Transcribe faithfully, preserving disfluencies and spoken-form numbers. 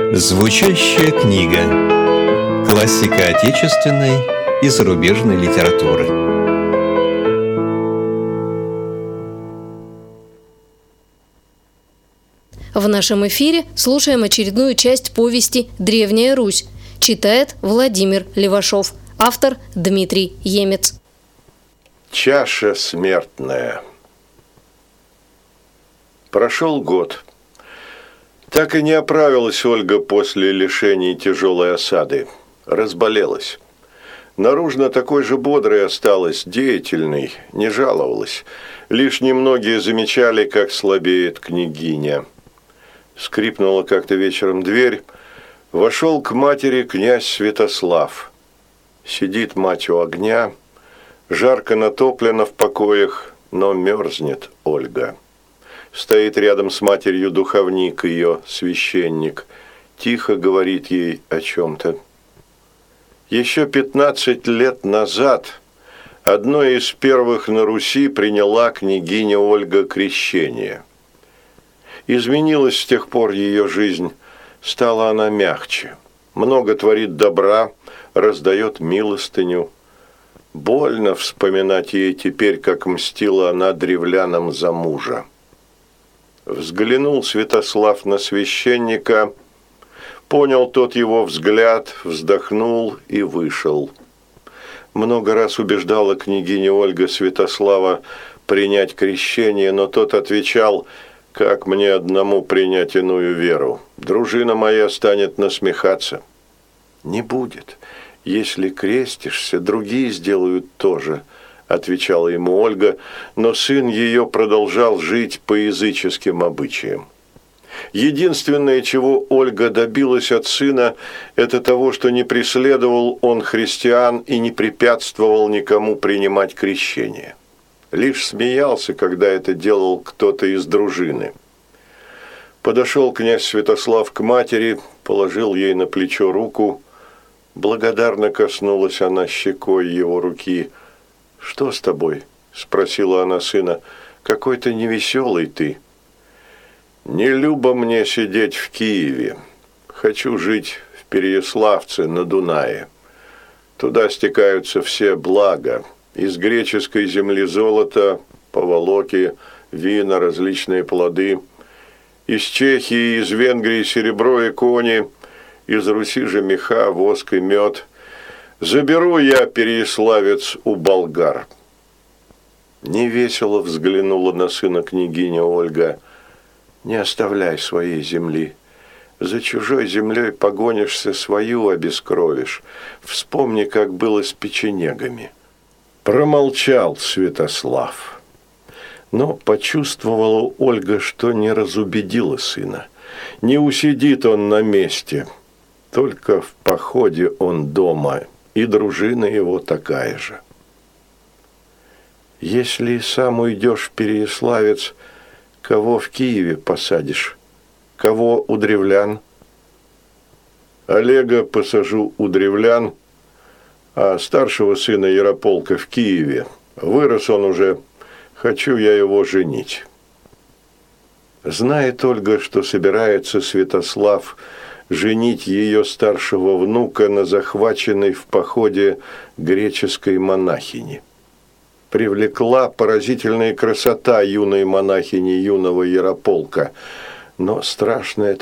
Звучащая книга. Классика отечественной и зарубежной литературы. В нашем эфире слушаем очередную часть повести «Древняя Русь». Читает Владимир Левашов. Автор Дмитрий Емец. Чаша смертная. Прошел год. Так и не оправилась Ольга после лишений тяжелой осады. Разболелась. Наружно такой же бодрой осталась, деятельной, не жаловалась. Лишь немногие замечали, как слабеет княгиня. Скрипнула как-то вечером дверь. Вошел к матери князь Святослав. Сидит мать у огня. Жарко натоплено в покоях, но мерзнет Ольга. Стоит рядом с матерью духовник ее, священник. Тихо говорит ей о чем-то. Еще пятнадцать лет назад одной из первых на Руси приняла княгиня Ольга крещение. Изменилась с тех пор ее жизнь, стала она мягче. Много творит добра, раздает милостыню. Больно вспоминать ей теперь, как мстила она древлянам за мужа. Взглянул Святослав на священника, понял тот его взгляд, вздохнул и вышел. Много раз убеждала княгиня Ольга Святослава принять крещение, но тот отвечал: «Как мне одному принять иную веру? Дружина моя станет насмехаться». «Не будет. Если крестишься, другие сделают то же», – отвечала ему Ольга, но сын ее продолжал жить по языческим обычаям. Единственное, чего Ольга добилась от сына, это того, что не преследовал он христиан и не препятствовал никому принимать крещение. Лишь смеялся, когда это делал кто-то из дружины. Подошел князь Святослав к матери, положил ей на плечо руку. Благодарно коснулась она щекой его руки. «Что с тобой?» – спросила она сына. «Какой-то невеселый ты». «Не любо мне сидеть в Киеве. Хочу жить в Переяславце на Дунае. Туда стекаются все блага. Из греческой земли золото, поволоки, вина, различные плоды. Из Чехии, из Венгрии серебро и кони. Из Руси же меха, воск и мед. Заберу я, переяславец, у болгар». Невесело взглянула на сына княгиня Ольга. «Не оставляй своей земли. За чужой землей погонишься, свою обескровишь. Вспомни, как было с печенегами». Промолчал Святослав. Но почувствовала Ольга, что не разубедила сына. Не усидит он на месте. Только в походе он дома, и дружина его такая же. «Если сам уйдешь в Переяславец, кого в Киеве посадишь? Кого у древлян?» «Олега посажу у древлян, а старшего сына Ярополка в Киеве. Вырос он уже, хочу я его женить». Знает Ольга, что собирается Святослав женить ее старшего внука на захваченной в походе греческой монахини. Привлекла поразительная красота юной монахини, юного Ярополка, но страшная